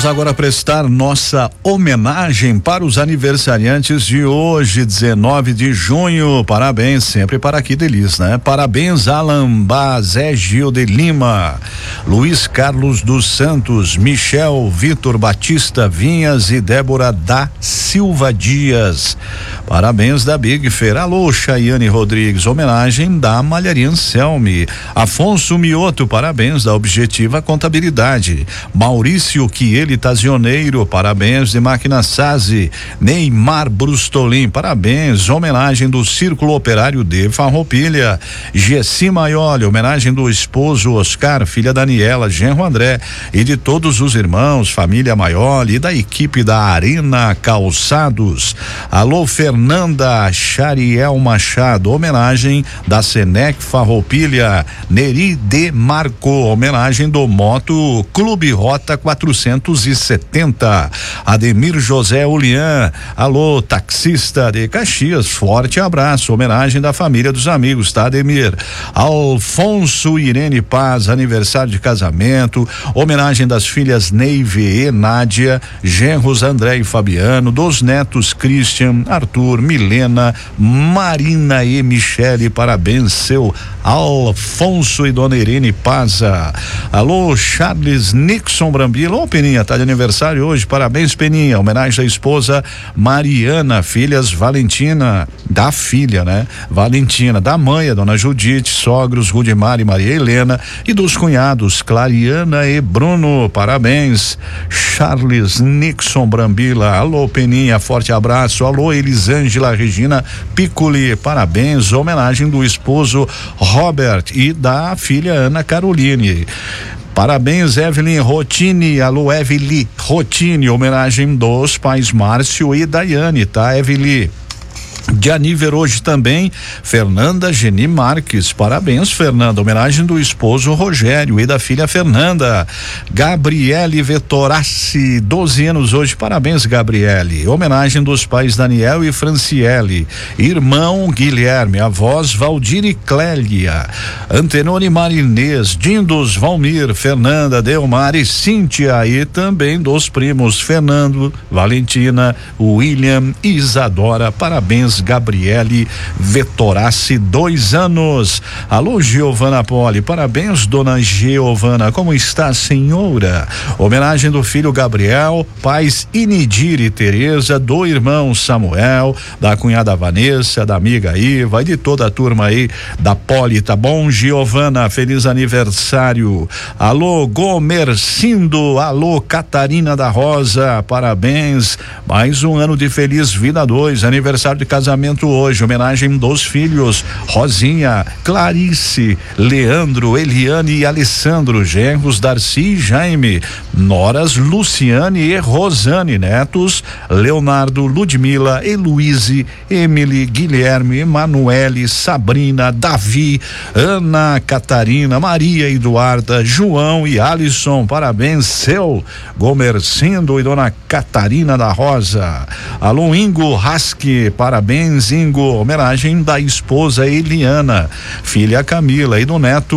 Vamos agora prestar nossa homenagem para os aniversariantes de hoje, 19 de junho. Parabéns sempre para aqui Delis, né? Parabéns Alan Bazé Gil de Lima, Luiz Carlos dos Santos, Michel Vitor Batista Vinhas e Débora da Silva Dias. Parabéns da Big Fer. Alô, Chayane Rodrigues, homenagem da Malharia Anselme. Afonso Mioto, parabéns da Objetiva Contabilidade. Maurício Ele Tazioneiro, parabéns de Máquina Sazi. Neymar Brustolin, parabéns, homenagem do Círculo Operário de Farroupilha. Gessi Maioli, homenagem do esposo Oscar, filha Daniela, genro André e de todos os irmãos, família Maioli e da equipe da Arena Calçados. Alô, Fernanda Chariel Machado, homenagem da Senec Farroupilha. Neri de Marco, homenagem do Moto Clube Rota 470. Ademir José Ulian, alô, taxista de Caxias, forte abraço, homenagem da família dos amigos, tá, Ademir? Alfonso Irene Paz, aniversário de casamento, homenagem das filhas Neive e Nádia, genros André e Fabiano, dos netos Christian, Arthur, Milena, Marina e Michele, parabéns, seu Alfonso e dona Irene Paza. Alô, Charles Nixon Brambila, ô Peninha, tá de aniversário hoje, parabéns Peninha, homenagem à esposa Mariana, filhas Valentina, da filha, né? Valentina, da mãe, a dona Judite, sogros Rudimar e Maria Helena e dos cunhados Clariana e Bruno, parabéns Charles Nixon Brambila. Alô Peninha, forte abraço. Alô Elisângela Regina Piccoli, parabéns, homenagem do esposo Robert e da filha Ana Caroline. Parabéns, Evelyn Rotini. Alô, Evelyn Rotini, homenagem dos pais Márcio e Daiane, tá, Evelyn? De aniversário hoje também Fernanda Geni Marques, parabéns Fernanda, homenagem do esposo Rogério e da filha Fernanda. Gabriele Vettorassi, 12 anos hoje, parabéns Gabriele, homenagem dos pais Daniel e Franciele, irmão Guilherme, avós Valdir e Clélia, Antenone Marinês, Dindos Valmir, Fernanda, Delmar e Cíntia, e também dos primos Fernando, Valentina, William e Isadora, parabéns Gabriele Vettorassi, 2 anos. Alô, Giovana Poli, parabéns, dona Giovana, como está, senhora? Homenagem do filho Gabriel, pais Inidir e Tereza, do irmão Samuel, da cunhada Vanessa, da amiga Iva e de toda a turma aí da Poli, tá bom, Giovana? Feliz aniversário. Alô, Gomercindo, alô, Catarina da Rosa, parabéns, mais um ano de feliz vida 2, aniversário de casamento hoje, homenagem dos filhos Rosinha, Clarice, Leandro, Eliane e Alessandro, genros Darcy e Jaime, noras Luciane e Rosane, netos Leonardo, Ludmila, Heloíse, Emily, Guilherme, Emanuele, Sabrina, Davi, Ana Catarina, Maria Eduarda, João e Alisson, parabéns, seu Gomercindo e dona Catarina da Rosa. Alô, Ingo Rasque, parabéns Ingo, homenagem da esposa Eliana, filha Camila e do neto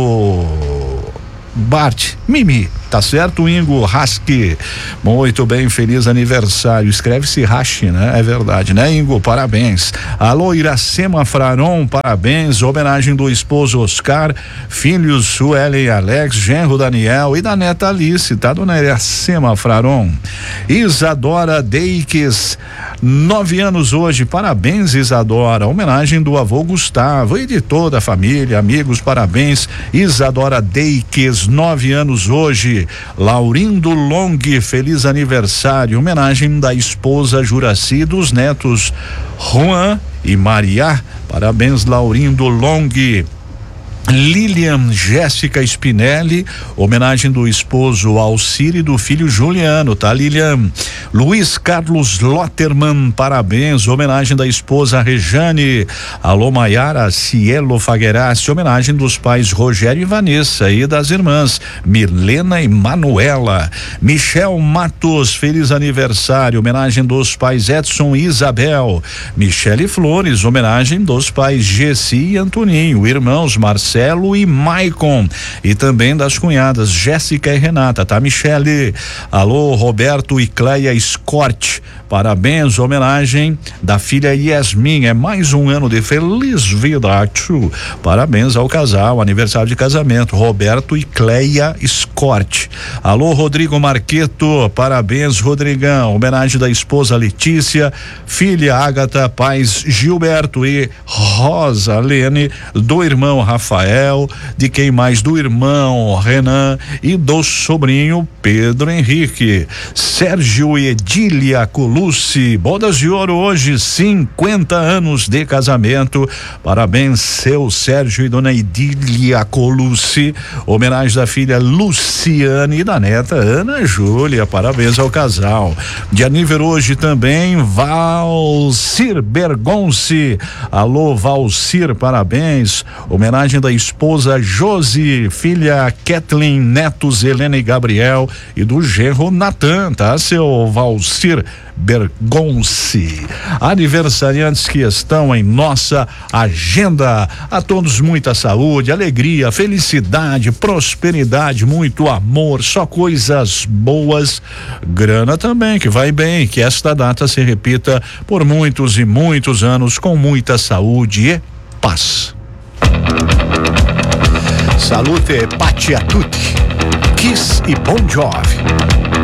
Bart, Mimi, tá certo, Ingo Rasque? Muito bem, feliz aniversário. Escreve-se Rashi, né? É verdade, né, Ingo? Parabéns. Alô, Iracema Fraron, parabéns. Homenagem do esposo Oscar, filhos Suelen e Alex, genro Daniel e da neta Alice, tá, dona Iracema Fraron? Isadora Deiques, 9 anos hoje, parabéns, Isadora. Homenagem do avô Gustavo e de toda a família, amigos, parabéns. Isadora Deiques, 9 anos hoje. Laurindo Long, feliz aniversário. Homenagem da esposa Juraci, dos netos Juan e Maria, parabéns, Laurindo Long. Lilian Jéssica Spinelli, homenagem do esposo Alcir e do filho Juliano, tá, Lilian? Luiz Carlos Lotterman, parabéns, homenagem da esposa Rejane. Alô, Maiara Cielo Faguerassi, homenagem dos pais Rogério e Vanessa e das irmãs Milena e Manuela. Michel Matos, feliz aniversário, homenagem dos pais Edson e Isabel. Michele Flores, homenagem dos pais Gessi e Antoninho, irmãos Marcelo Marcelo e Maicon, e também das cunhadas Jéssica e Renata, tá? Michele, alô, Roberto e Cleia Scott, parabéns, homenagem da filha Yasmin, é mais um ano de feliz vida, tio. Parabéns ao casal, aniversário de casamento, Roberto e Cleia Scott. Alô, Rodrigo Marqueto, parabéns, Rodrigão, homenagem da esposa Letícia, filha Ágata, pais Gilberto e Rosa Lene, do irmão Rafael, de quem mais? Do irmão Renan e do sobrinho Pedro Henrique. Sérgio e Edília Colucci, bodas de ouro hoje, 50 anos de casamento. Parabéns, seu Sérgio e dona Edília Colucci. Homenagem da filha Luciane e da neta Ana Júlia. Parabéns ao casal. De aniversário hoje também Valcir Bergonce. Alô, Valcir, parabéns. Homenagem da esposa Josi, filha Kathleen, netos Helena e Gabriel e do genro Natan, tá? Seu Valcir Bergonce. Aniversariantes que estão em nossa agenda. A todos muita saúde, alegria, felicidade, prosperidade, muito amor, só coisas boas, grana também, que vai bem, que esta data se repita por muitos e muitos anos com muita saúde e paz. Salute, pace a tutti. Kiss e Bon Jovi.